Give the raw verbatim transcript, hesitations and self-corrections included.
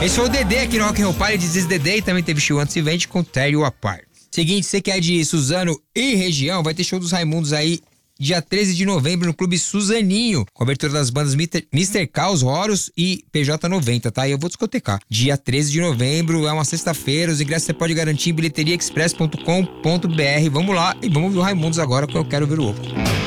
Esse foi o Dedê aqui no Rock and Roll Party de This Dedê, e também teve show antes e vende com Tear You Apart. Seguinte, você que é de Suzano e região, vai ter show dos Raimundos aí dia treze de novembro no Clube Suzaninho, com abertura das bandas mister Caos, Horus e P J noventa, tá? E eu vou discotecar. Dia treze de novembro, é uma sexta-feira, os ingressos você pode garantir em bilheteria express ponto com ponto b r. Vamos lá e vamos ver o Raimundos agora, que eu quero ver o outro.